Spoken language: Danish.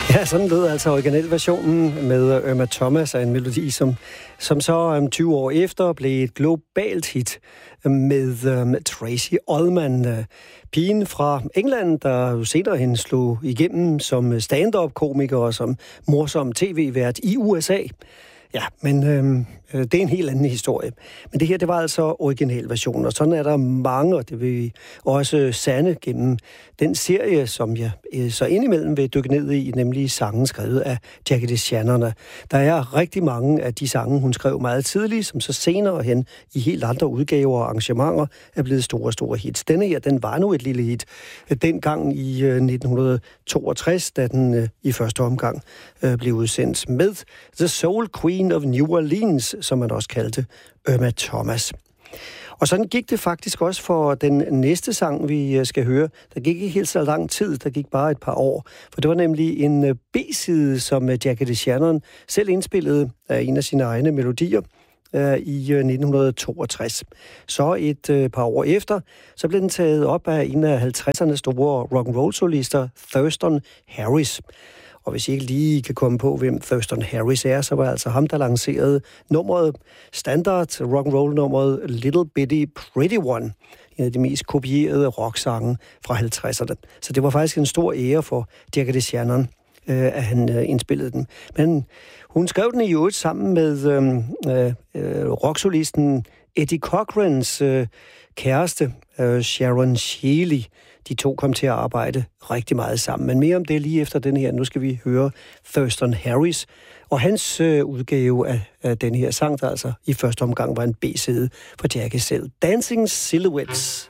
Ja, sådan lød altså originalversionen med Irma Thomas af en melodi, som så 20 år efter blev et globalt hit med Tracey Ullman, pigen fra England, der jo senere hen slog igennem som stand-up-komiker og som morsom tv-vært i USA. Ja, men det er en helt anden historie. Men det her, det var altså originalversionen, og sådan er der mange, og det vil vi også sande gennem den serie, som jeg så indimellem vil dykke ned i, nemlig sangen skrevet af Jackie DeShannon. Der er rigtig mange af de sange, hun skrev meget tidligt, som så senere hen i helt andre udgaver og arrangementer er blevet store hits. Denne her, den var nu et lille hit dengang i 1962, da den i første omgang blev udsendt med The Soul Queen of New Orleans, som man også kaldte Irma Thomas. Og sådan gik det faktisk også for den næste sang, vi skal høre. Der gik ikke helt så lang tid, der gik bare et par år. For det var nemlig en B-side, som Jackie DeShannon selv indspillede af en af sine egne melodier i 1962. Så et par år efter, så blev den taget op af en af 50'ernes store rock'n'roll-solister, Thurston Harris. Og hvis I ikke lige kan komme på, hvem Thurston Harris er, så var altså ham, der lancerede nummeret, standard rock'n'roll-nummeret Little Bitty Pretty One, en af de mest kopierede rocksange fra 50'erne. Så det var faktisk en stor ære for Jackie DeShannon, at han indspillede den. Men hun skrev den i øvrigt sammen med rocksolisten Eddie Cochrans kæreste, Sharon Shealy. De to kom til at arbejde rigtig meget sammen. Men mere om det lige efter den her. Nu skal vi høre Thurston Harris og hans udgave af den her sang, der altså i første omgang var en B-side for Jackie selv. Dancing Silhouettes.